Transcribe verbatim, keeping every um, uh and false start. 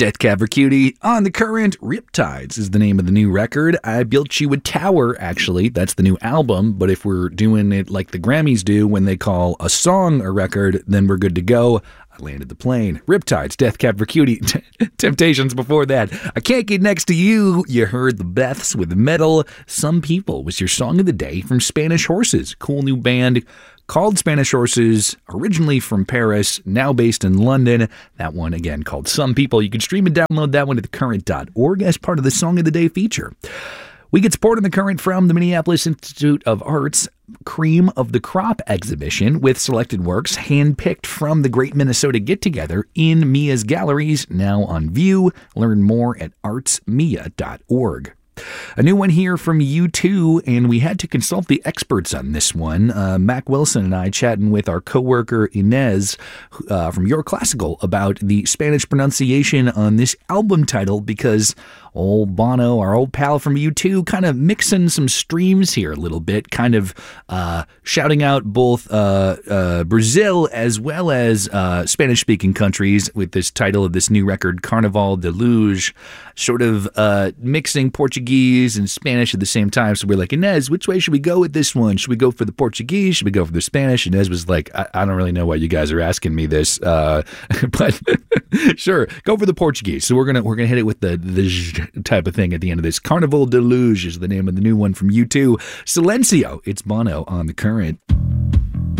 Death Cab for Cutie on the Current. Riptides is the name of the new record. I Built You a Tower, actually. That's the new album. But if we're doing it like the Grammys do when they call a song a record, then we're good to go. I landed the plane. Riptides, Death Cab for Cutie. Temptations before that. I Can't Get Next to You. You heard the Beths with Metal. Some People was your song of the day from Spanish Horses. Cool new band called Spanish Horses, originally from Paris, now based in London. That one, again, called Some People. You can stream and download that one at the current dot org as part of the Song of the Day feature. We get support in the Current from the Minneapolis Institute of Art's Cream of the Crop exhibition with selected works handpicked from the Great Minnesota Get-Together in Mia's Galleries, now on view. Learn more at arts mia dot org. A new one here from U two, and we had to consult the experts on this one. Uh, Mac Wilson and I chatting with our coworker Inez uh, from Your Classical about the Spanish pronunciation on this album title, because old Bono, our old pal from U two, kind of mixing some streams here a little bit, kind of uh, shouting out both uh, uh, Brazil as well as uh, Spanish-speaking countries with this title of this new record, Carnaval de Luge, sort of uh, mixing Portuguese and Spanish at the same time. So we're like, Inez, which way should we go with this one? Should we go for the Portuguese? Should we go for the Spanish? Inez was like, I, I don't really know why you guys are asking me this, uh, but sure, go for the Portuguese. So we're gonna we're gonna hit it with the the j type of thing at the end of this. Carnival de Luge is the name of the new one from U two. Silencio, it's Bono on the Current.